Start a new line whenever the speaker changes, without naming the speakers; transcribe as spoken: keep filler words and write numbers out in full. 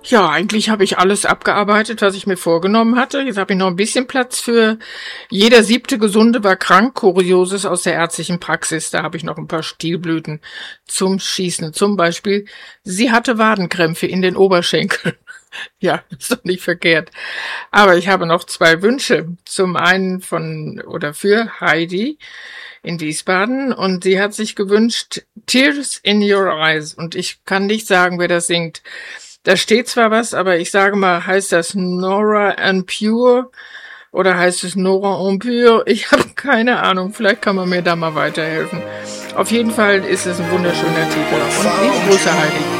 Ja, eigentlich habe ich alles abgearbeitet, was ich mir vorgenommen hatte. Jetzt habe ich noch ein bisschen Platz für jeder siebte Gesunde war krank, Kurioses aus der ärztlichen Praxis. Da habe ich noch ein paar Stilblüten zum Schießen. Zum Beispiel, sie hatte Wadenkrämpfe in den Oberschenkeln. Ja, ist doch nicht verkehrt. Aber ich habe noch zwei Wünsche. Zum einen von oder für Heidi in Wiesbaden, und sie hat sich gewünscht Tears in Your Eyes, und ich kann nicht sagen, wer das singt. Da steht zwar was, aber ich sage mal, heißt das Nora En Pure oder heißt es Nora En Pure? Ich habe keine Ahnung, vielleicht kann man mir da mal weiterhelfen. Auf jeden Fall ist es ein wunderschöner Titel. Und liebe Grüße, Heidi.